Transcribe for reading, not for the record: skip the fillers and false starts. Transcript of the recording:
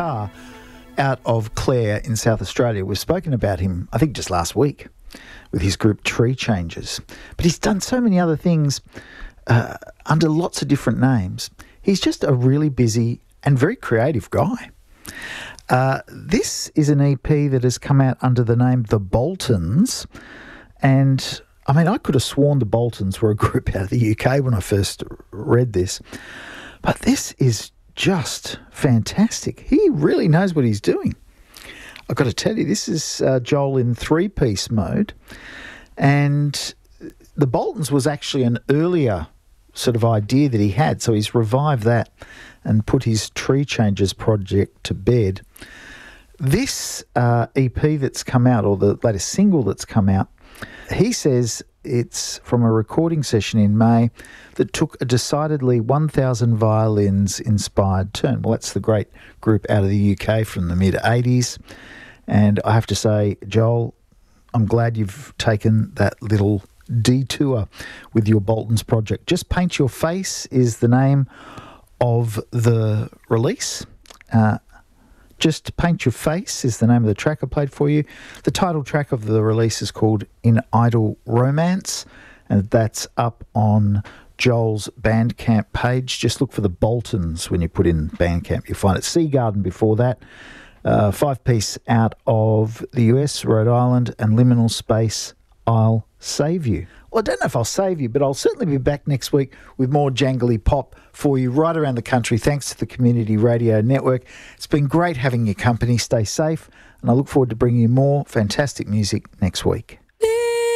Carr out of Clare in South Australia. We've spoken about him, I think, just last week with his group Tree Changes. But he's done so many other things under lots of different names. He's just a really busy and very creative guy. This is an EP that has come out under the name The Boltons. And, I mean, I could have sworn the Boltons were a group out of the UK when I first read this. But this is just fantastic. He really knows what he's doing. I've got to tell you, this is Joel in three-piece mode. And the Boltons was actually an earlier sort of idea that he had, so he's revived that and put his Tree Changes project to bed. This EP that's come out, or the latest single that's come out, he says it's from a recording session in May that took a decidedly 1,000 violins inspired turn. Well, that's the great group out of the UK from the mid-80s. And I have to say, Joel, I'm glad you've taken that little detour with your Boltons project. Just Paint Your Face is the name of the release. Just Paint Your Face is the name of the track I played for you. The title track of the release is called In Idle Romance, and that's up on Joel's Bandcamp page. Just look for the Boltons when you put in Bandcamp. You'll find it. Sea Garden before that. 5-piece out of the US, Rhode Island, and Liminal Space, I'll Save You. Well, I don't know if I'll save you, but I'll certainly be back next week with more jangly pop for you right around the country, thanks to the Community Radio Network. It's been great having your company. Stay safe, and I look forward to bringing you more fantastic music next week.